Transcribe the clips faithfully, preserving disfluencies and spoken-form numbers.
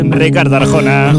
Ricardo Arjona.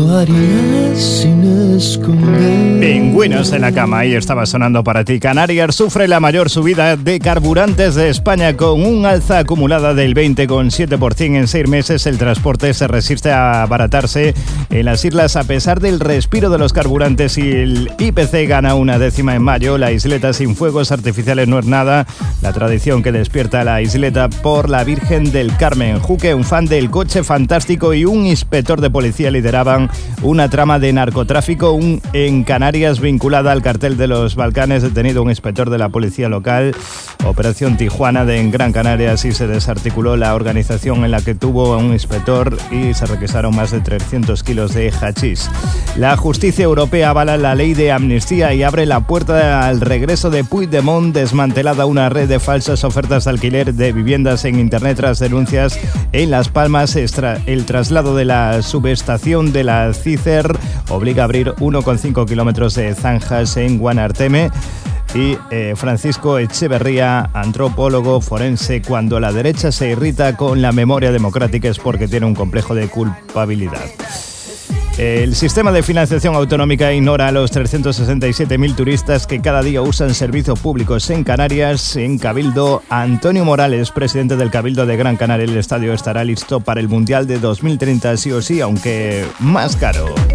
Pingüinos en la cama, ahí estaba sonando para ti. Canarias sufre la mayor subida de carburantes de España con un alza acumulada del veinte coma siete por ciento en seis meses. El transporte se resiste a abaratarse en las islas a pesar del respiro de los carburantes y el I P C gana una décima en mayo. La isleta sin fuegos artificiales no es nada. La tradición que despierta la isleta por la Virgen del Carmen. Juque, un fan del coche fantástico y un inspector de policía lideraban una trama de narcotráfico un, en Canarias vinculada al cartel de los Balcanes. Detenido un inspector de la policía local. Operación Tijuana de en Gran Canaria. Así se desarticuló la organización en la que tuvo a un inspector y se requisaron más de trescientos kilos de hachís. La justicia europea avala la ley de amnistía y abre la puerta al regreso de Puigdemont. Desmantelada una red de falsas ofertas de alquiler de viviendas en internet tras denuncias en Las Palmas. El traslado de la subestación de la CICER obliga a abrir uno coma cinco kilómetros de zanjas en Guanarteme. Y eh, Francisco Echeverría, antropólogo forense, cuando la derecha se irrita con la memoria democrática es porque tiene un complejo de culpabilidad. El sistema de financiación autonómica ignora a los trescientos sesenta y siete mil turistas que cada día usan servicios públicos en Canarias. En Cabildo, Antonio Morales, presidente del Cabildo de Gran Canaria, el estadio estará listo para el Mundial de dos mil treinta sí o sí, aunque más caro.